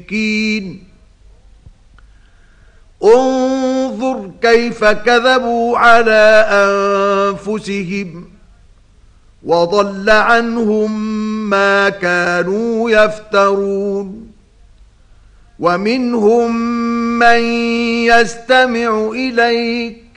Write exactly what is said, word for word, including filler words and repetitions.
انظر كيف كذبوا على أنفسهم وضل عنهم ما كانوا يفترون ومنهم من يستمع إليك